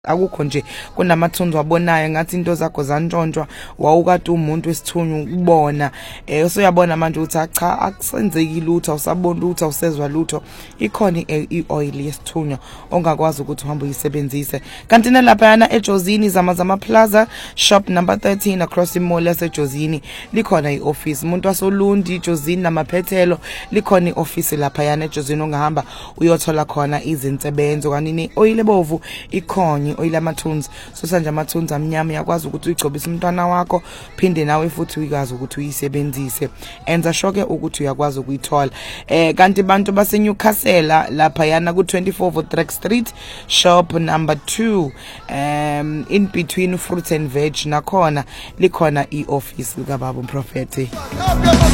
akukho nje kunamathunzi wabonayo ngathi into zakho zantshontshwa wawukade umuntu wesithunywa ubona usuyabona manje ukuthi cha akusenzeki lutho awusaboni lutho awusezwa lutho ikhona ioil yesithunywa ongakwazi ukuthi uhambe uyisebenzise kanti nalapha yana eJozini Zama Plaza shop number 13 across imall yaseJozini likhona ioffice umuntu wasolundi eJozini namaphethelo likhona ioffice lapha yana eJozini ongahamba uyothola khona izinsebenzo kanini oil ebovu ikhona oil amathunzi sosanje amathunzi amnyama yakwazi ukuthi uyigcobise umntwana wakho phinde nawe futhi uyikwazi ukuthi uyisebenzise enza shoke ukuthi uyakwazi ukuyithola kanti bantu base Newcastle lapha yana ku 24 Voudrec Street shop number 2 in between fruits and veg nakhona likhona ioffice lika baba uMprophet